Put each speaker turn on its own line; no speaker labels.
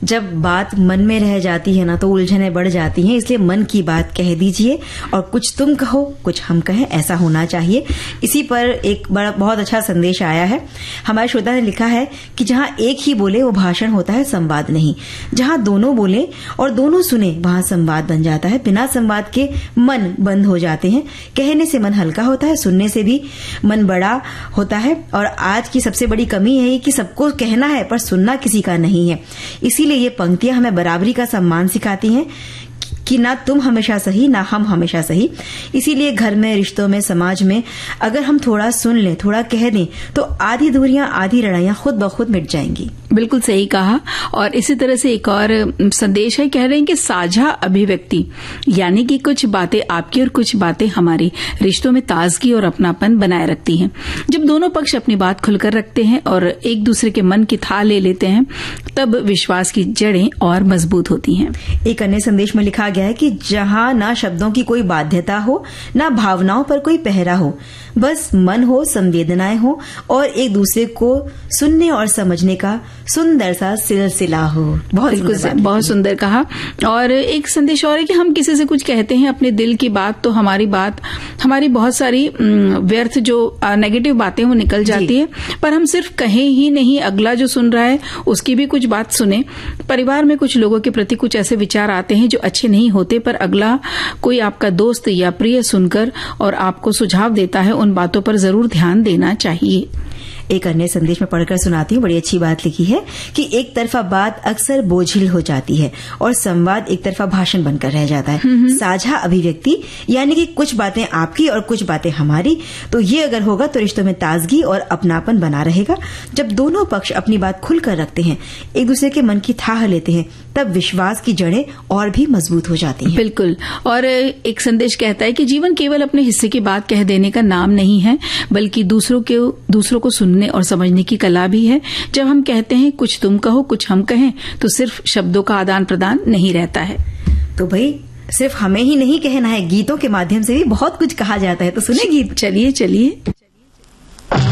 जब बात मन में रह जाती है ना तो उलझने बढ़ जाती हैं, इसलिए मन की बात कह दीजिए और कुछ तुम कहो कुछ हम कहें, ऐसा होना चाहिए। इसी पर एक बड़ा बहुत अच्छा संदेश आया है। हमारे श्रोता ने लिखा है कि जहां एक ही बोले वो भाषण होता है, संवाद नहीं। जहां दोनों बोले और दोनों सुने वहां संवाद बन जाता है। बिना संवाद के मन बंद हो जाते हैं। कहने से मन हल्का होता है, सुनने से भी मन बड़ा होता है। और आज की सबसे बड़ी कमी है कि सबको कहना है पर सुनना किसी का नहीं है। इसीलिए ये पंक्तियां हमें बराबरी का सम्मान सिखाती हैं कि ना तुम हमेशा सही ना हम हमेशा सही। इसीलिए घर में, रिश्तों में, समाज में अगर हम थोड़ा सुन लें, थोड़ा कह दें तो आधी दूरियां, आधी लड़ाइयां खुद ब खुद मिट जाएंगी।
बिल्कुल सही कहा। और इसी तरह से एक और संदेश है, कह रहे हैं कि साझा अभिव्यक्ति यानी कि कुछ बातें आपकी और कुछ बातें हमारी रिश्तों में ताजगी और अपनापन बनाए रखती हैं। जब दोनों पक्ष अपनी बात खुलकर रखते हैं और एक दूसरे के मन की थाह ले लेते हैं तब विश्वास की जड़ें और मजबूत होती हैं।
एक अन्य संदेश में लिखा गया है कि जहां ना शब्दों की कोई बाध्यता हो, ना भावनाओं पर कोई पहरा हो, बस मन हो, संवेदनाएं हो और एक दूसरे को सुनने और समझने का सुंदर सा सिलसिला हो।
बहुत सुंदर कहा। और एक संदेश और है कि हम किसी से कुछ कहते हैं अपने दिल की बात तो हमारी बहुत सारी व्यर्थ जो नेगेटिव बातें वो निकल जाती है। पर हम सिर्फ कहें ही नहीं, अगला जो सुन रहा है उसकी भी कुछ बात सुने। परिवार में कुछ लोगों के प्रति कुछ ऐसे विचार आते हैं जो अच्छे नहीं होते, पर अगला कोई आपका दोस्त या प्रिय सुनकर और आपको सुझाव देता है, उन बातों पर जरूर ध्यान देना चाहिए।
एक अन्य संदेश में पढ़कर सुनाती हूँ। बड़ी अच्छी बात लिखी है कि एक तरफा बात अक्सर बोझिल हो जाती है और संवाद एक तरफा भाषण बनकर रह जाता है। साझा अभिव्यक्ति यानी कि कुछ बातें आपकी और कुछ बातें हमारी, तो ये अगर होगा तो रिश्तों में ताजगी और अपनापन बना रहेगा। जब दोनों पक्ष अपनी बात खुलकर रखते हैं, एक दूसरे के मन की थाह लेते हैं, तब विश्वास की जड़ें और भी मजबूत हो जाती हैं।
बिल्कुल। और एक संदेश कहता है कि जीवन केवल अपने हिस्से की बात कह देने का नाम नहीं है, बल्कि दूसरों को सुनने और समझने की कला भी है। जब हम कहते हैं कुछ तुम कहो कुछ हम कहें तो सिर्फ शब्दों का आदान प्रदान नहीं रहता है।
तो भाई सिर्फ हमें ही नहीं कहना है, गीतों के माध्यम से भी बहुत कुछ कहा जाता है। तो सुने गीत।
चलिए।